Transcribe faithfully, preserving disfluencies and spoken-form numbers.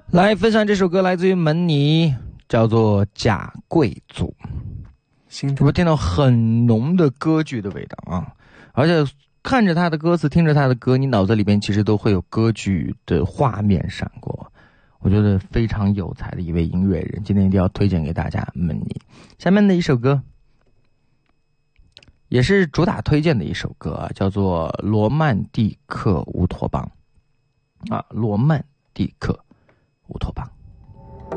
来分享这首歌，来自于门尼，叫做《假贵族》。 是不是听到很浓的歌剧的味道啊，而且看着他的歌词，听着他的歌，你脑子里边其实都会有歌剧的画面闪过。我觉得非常有才的一位音乐人，今天一定要推荐给大家门尼。下面的一首歌也是主打推荐的一首歌啊，叫做《罗曼蒂克乌托邦》啊，《罗曼蒂克乌托邦》。